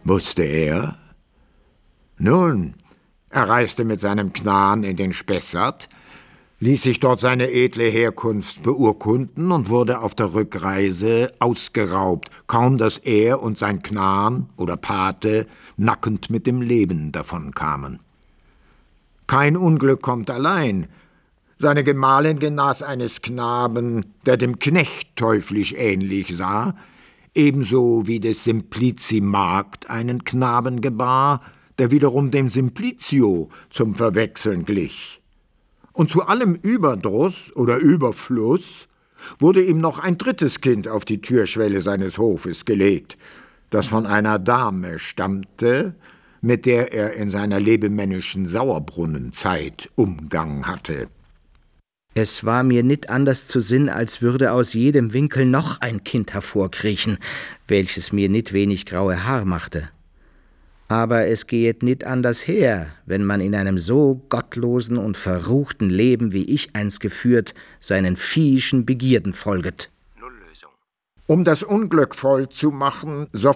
Wusste er? Nun, er reiste mit seinem Knarren in den Spessart, ließ sich dort seine edle Herkunft beurkunden und wurde auf der Rückreise ausgeraubt, kaum dass er und sein Knarren oder Pate nackend mit dem Leben davonkamen. Kein Unglück kommt allein. Seine Gemahlin genas eines Knaben, der dem Knecht teuflisch ähnlich sah, ebenso wie des Simplici Magd einen Knaben gebar, der wiederum dem Simplicio zum Verwechseln glich. Und zu allem Überdruss oder Überfluss wurde ihm noch ein drittes Kind auf die Türschwelle seines Hofes gelegt, das von einer Dame stammte, mit der er in seiner lebemännischen Sauerbrunnenzeit Umgang hatte. Es war mir nit anders zu Sinn, als würde aus jedem Winkel noch ein Kind hervorkriechen, welches mir nit wenig graue Haar machte. Aber es gehet nit anders her, wenn man in einem so gottlosen und verruchten Leben, wie ich eins geführt, seinen viehischen Begierden folget. Um das Unglück voll zu machen, so